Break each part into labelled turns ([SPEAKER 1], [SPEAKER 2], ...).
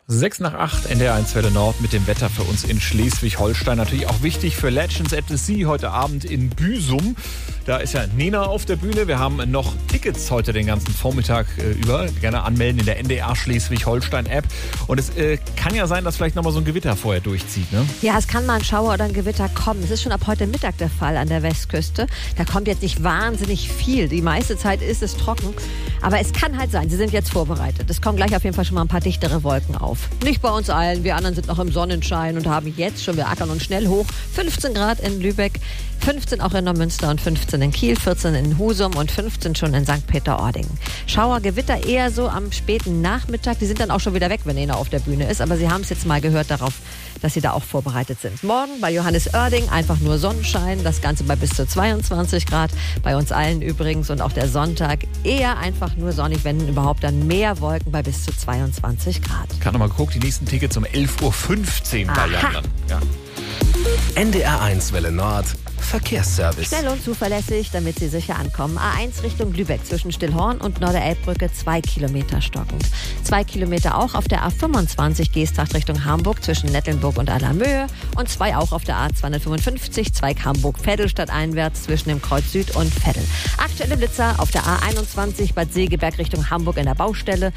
[SPEAKER 1] 6 nach 8, NDR1 Welle Nord mit dem Wetter für uns in Schleswig-Holstein. Natürlich auch wichtig für Legends at the Sea heute Abend in Büsum. Da ist ja Nena auf der Bühne. Wir haben noch Tickets heute den ganzen Vormittag über. Gerne anmelden in der NDR Schleswig-Holstein-App. Und es kann ja sein, dass vielleicht nochmal so ein Gewitter vorher durchzieht, ne?
[SPEAKER 2] Ja, es kann mal ein Schauer oder ein Gewitter kommen. Es ist schon ab heute Mittag der Fall an der Westküste. Da kommt jetzt nicht wahnsinnig viel. Die meiste Zeit ist es trocken. Aber es kann halt sein, Sie sind jetzt vorbereitet. Es kommen gleich auf jeden Fall schon mal ein paar dichtere Wolken auf. Nicht bei uns allen. Wir anderen sind noch im Sonnenschein und haben jetzt schon, wir ackern uns schnell hoch. 15 Grad in Lübeck, 15 auch in Neumünster und 15 in Kiel, 14 in Husum und 15 schon in St. Peter-Ording. Schauer, Gewitter eher so am späten Nachmittag. Die sind dann auch schon wieder weg, wenn Nena auf der Bühne ist. Aber Sie haben es jetzt mal gehört darauf, dass Sie da auch vorbereitet sind. Morgen bei Johannes Oerding einfach nur Sonnenschein. Das Ganze bei bis zu 22 Grad. Bei uns allen übrigens. Und auch der Sonntag eher einfach nur sonnig, wenn überhaupt dann mehr Wolken bei bis zu 22 Grad.
[SPEAKER 1] Ich habe nochmal geguckt, die nächsten Tickets um 11.15 Uhr bei Jan. Ja.
[SPEAKER 3] NDR1 Welle Nord. Verkehrsservice.
[SPEAKER 2] Schnell und zuverlässig, damit Sie sicher ankommen. A1 Richtung Lübeck zwischen Stillhorn und Norderelbbrücke 2 Kilometer stockend. 2 Kilometer auch auf der A25 Geesthacht Richtung Hamburg zwischen Nettelnburg und Allermöhe. Und 2 auch auf der A255 Zweig Hamburg-Veddel stadteinwärts zwischen dem Kreuz Süd und Veddel. Aktuelle Blitzer auf der A21 Bad Segeberg Richtung Hamburg in der Baustelle.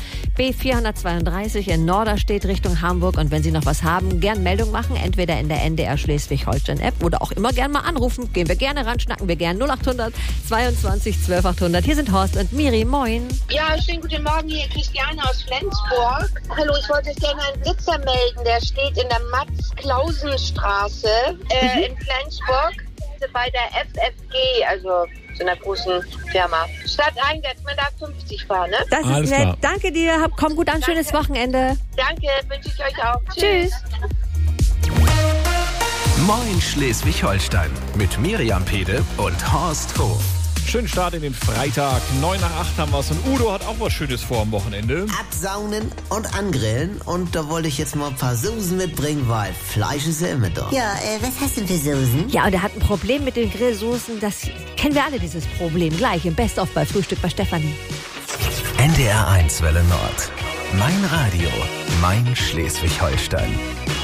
[SPEAKER 2] B432 in Norderstedt Richtung Hamburg. Und wenn Sie noch was haben, gern Meldung machen. Entweder in der NDR Schleswig-Holstein-App oder auch immer gern mal anrufen. Gehen wir gerne ran, schnacken wir gern 0800 22 12 800. Hier sind Horst und Miri. Moin.
[SPEAKER 4] Ja, schönen guten Morgen, hier Christiane aus Flensburg. Hallo, ich wollte gerne einen Blitzer melden. Der steht in der Max-Klausen-Straße in Flensburg bei der FFG, also so einer großen Firma. Statt einwärts, man darf 50 fahren, ne?
[SPEAKER 2] Das
[SPEAKER 1] Alles
[SPEAKER 2] ist nett.
[SPEAKER 1] klar.
[SPEAKER 2] Danke dir. Komm gut an.
[SPEAKER 4] Danke.
[SPEAKER 2] Schönes Wochenende.
[SPEAKER 4] Danke, wünsche ich euch auch.
[SPEAKER 2] Tschüss.
[SPEAKER 3] Moin Schleswig-Holstein mit Miriam Pede und Horst Hof.
[SPEAKER 1] Schönen Start in den Freitag. 7 nach 8 haben wir es. Und Udo hat auch was Schönes vor am Wochenende.
[SPEAKER 5] Absaunen und angrillen. Und da wollte ich jetzt mal ein paar Soßen mitbringen, weil Fleisch ist ja immer da.
[SPEAKER 6] Ja, was hast du denn für Soßen?
[SPEAKER 2] Ja, und er hat ein Problem mit den Grillsoßen. Das kennen wir alle, dieses Problem. Gleich im Best-of bei Frühstück bei Stefanie.
[SPEAKER 3] NDR1 Welle Nord. Mein Radio, mein Schleswig-Holstein.